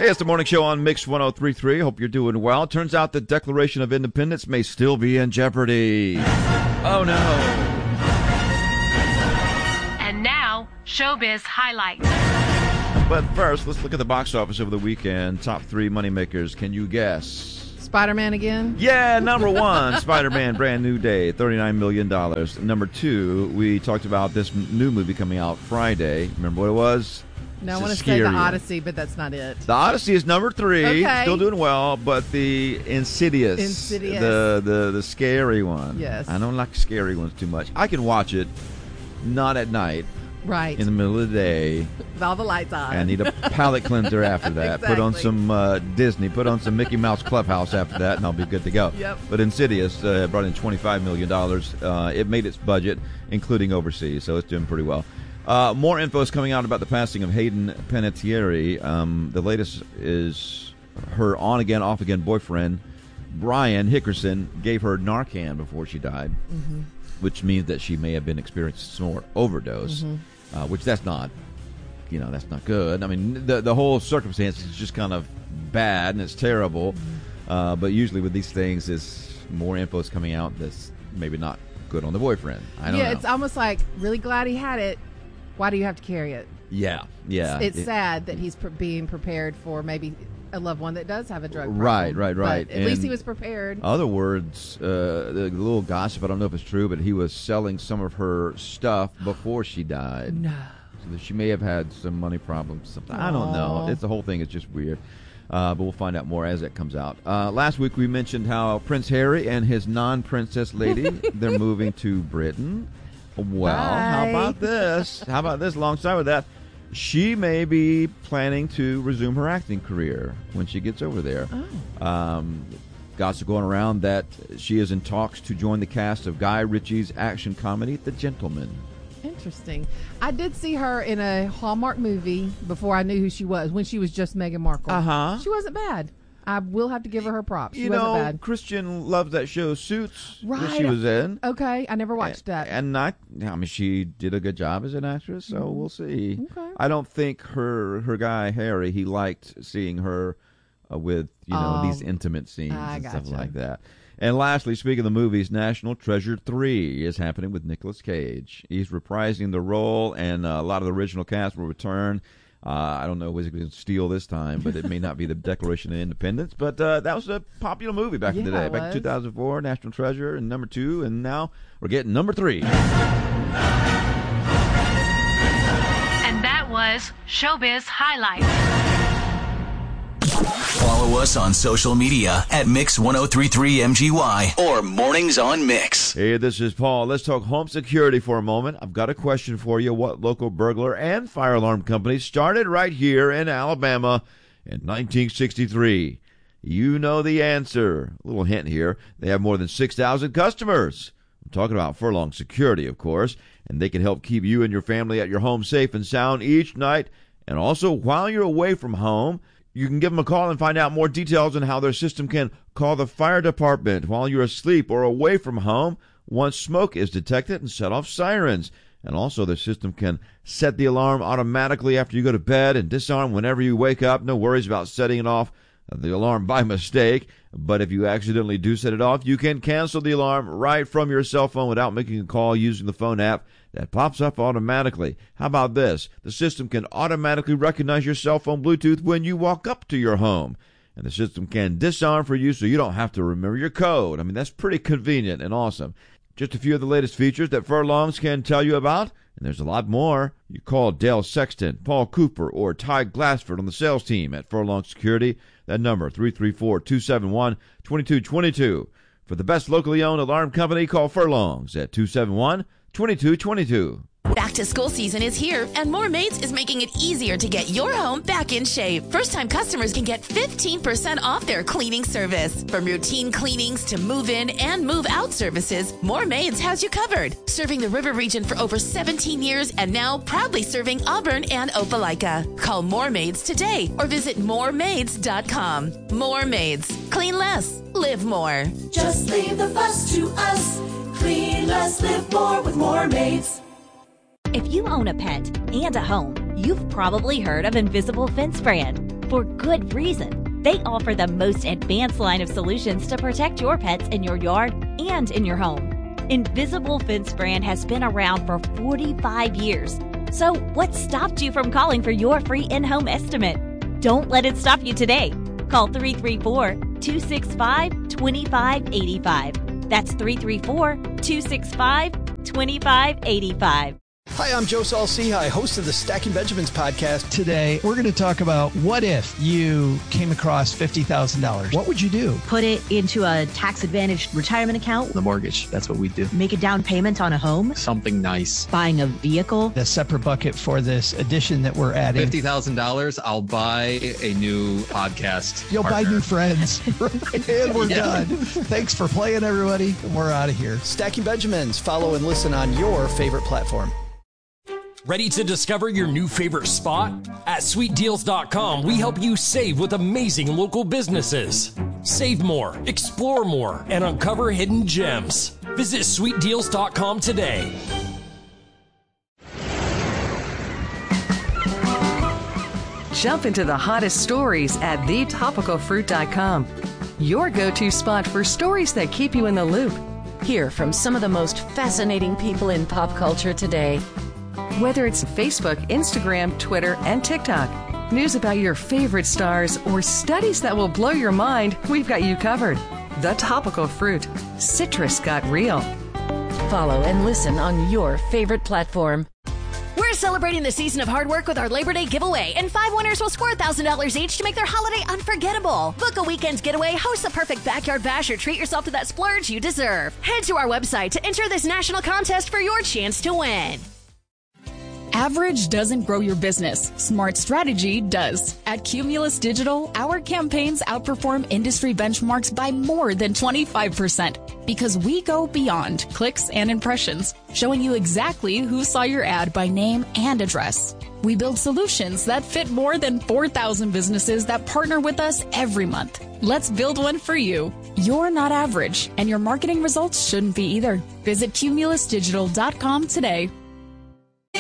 Hey, it's the morning show on Mix 103.3. Hope you're doing well. Turns out the Declaration of Independence may still be in jeopardy. Oh, no. And now, Showbiz Highlights. But first, let's look at the box office over the weekend. Top 3 moneymakers. Can you guess? Spider-Man again? Yeah, number 1, Spider-Man Brand New Day, $39 million. Number 2, we talked about this new movie coming out Friday. Remember what it was? No, I want to say The Odyssey, but that's not it. The Odyssey is number 3, okay. Still doing well, but the Insidious. The scary one. Yes. I don't like scary ones too much. I can watch it, not at night. Right. In the middle of the day. With all the lights on. I need a palate cleanser after that. Exactly. Put on some Disney, put on some Mickey Mouse Clubhouse after that, and I'll be good to go. Yep. But Insidious brought in $25 million. It made its budget, including overseas, so it's doing pretty well. More info is coming out about the passing of Hayden Panettiere. The latest is her on-again, off-again boyfriend, Brian Hickerson, gave her Narcan before she died, which means that she may have been experiencing some more overdose, which that's not good. I mean, the whole circumstance is just kind of bad, and it's terrible. But usually with these things, is more info is coming out that's maybe not good on the boyfriend. I don't know. It's almost like, really glad he had it. Why do you have to carry it? Yeah. It's sad that he's being prepared for maybe a loved one that does have a drug problem. Right. But at least he was prepared. Other words, the little gossip, I don't know if it's true, but he was selling some of her stuff before she died. No. So that she may have had some money problems. Something. I don't know. The whole thing is just weird. But we'll find out more as it comes out. Last week we mentioned how Prince Harry and his non-princess lady, they're moving to Britain. Well, how about this? Alongside with that, she may be planning to resume her acting career when she gets over there. Gossip going around that she is in talks to join the cast of Guy Ritchie's action comedy, The Gentleman. Interesting. I did see her in a Hallmark movie before I knew who she was, when she was just Meghan Markle. She wasn't bad. I will have to give her props. She wasn't bad. Christian loves that show Suits that Right. she was in. Okay, I never watched that. And I mean, she did a good job as an actress, so we'll see. Okay. I don't think her guy Harry, he liked seeing her with these intimate scenes and stuff like that. And lastly, speaking of the movies, National Treasure 3 is happening with Nicolas Cage. He's reprising the role, and a lot of the original cast will return. I don't know if he's going to steal this time, but it may not be the Declaration of Independence. But that was a popular movie back in the day. Back in 2004, National Treasure, and number 2, and now we're getting number 3. And that was Showbiz Highlights. Follow us on social media at Mix1033MGY or Mornings on Mix. Hey, this is Paul. Let's talk home security for a moment. I've got a question for you. What local burglar and fire alarm company started right here in Alabama in 1963? You know the answer. A little hint here. They have more than 6,000 customers. I'm talking about Furlong Security, of course, and they can help keep you and your family at your home safe and sound each night. And also, while you're away from home, you can give them a call and find out more details on how their system can call the fire department while you're asleep or away from home once smoke is detected and set off sirens. And also, the system can set the alarm automatically after you go to bed and disarm whenever you wake up. No worries about setting it off, the alarm by mistake. But if you accidentally do set it off, you can cancel the alarm right from your cell phone without making a call using the phone app that pops up automatically. How about this? The system can automatically recognize your cell phone Bluetooth when you walk up to your home. And the system can disarm for you so you don't have to remember your code. I mean, that's pretty convenient and awesome. Just a few of the latest features that Furlongs can tell you about, and there's a lot more. You call Dale Sexton, Paul Cooper, or Ty Glassford on the sales team at Furlong Security. That number, 334-271-2222. For the best locally owned alarm company, call Furlongs at 271-2222. Back to school season is here, and More Maids is making it easier to get your home back in shape. First-time customers can get 15% off their cleaning service. From routine cleanings to move-in and move-out services, More Maids has you covered. Serving the River region for over 17 years and now proudly serving Auburn and Opelika. Call More Maids today or visit moremaids.com. More Maids. Clean less. Live more. Just leave the fuss to us. Clean less, live more with More Maids. If you own a pet and a home, you've probably heard of Invisible Fence Brand. for good reason. They offer the most advanced line of solutions to protect your pets in your yard and in your home. Invisible Fence brand has been around for 45 years. So what stopped you from calling for your free in-home estimate? Don't let it stop you today. Call 334-265-2585. That's 334-265-2585. Hi, I'm Joe Saul-Sehy, host of the Stacking Benjamins podcast. Today, we're going to talk about what if you came across $50,000? What would you do? Put it into a tax-advantaged retirement account. The mortgage, that's what we do. Make a down payment on a home. Something nice. Buying a vehicle. The separate bucket for this addition that we're adding. $50,000, I'll buy a new podcast. You'll buy new friends. And we're done. Thanks for playing, everybody. We're out of here. Stacking Benjamins. Follow and listen on your favorite platform. Ready to discover your new favorite spot? At sweetdeals.com, we help you save with amazing local businesses. Save more, explore more, and uncover hidden gems. Visit sweetdeals.com today. Jump into the hottest stories at thetopicalfruit.com. Your go-to spot for stories that keep you in the loop. Hear from some of the most fascinating people in pop culture today. Whether it's Facebook, Instagram, Twitter, and TikTok, news about your favorite stars, or studies that will blow your mind, we've got you covered. The Topical Fruit. Citrus got real. Follow and listen on your favorite platform. We're celebrating the season of hard work with our Labor Day giveaway, and 5 winners will score $1,000 each to make their holiday unforgettable. Book a weekend getaway, host the perfect backyard bash, or treat yourself to that splurge you deserve. Head to our website to enter this national contest for your chance to win. Average doesn't grow your business. Smart strategy does. At Cumulus Digital, our campaigns outperform industry benchmarks by more than 25% because we go beyond clicks and impressions, showing you exactly who saw your ad by name and address. We build solutions that fit more than 4,000 businesses that partner with us every month. Let's build one for you. You're not average, and your marketing results shouldn't be either. Visit cumulusdigital.com today.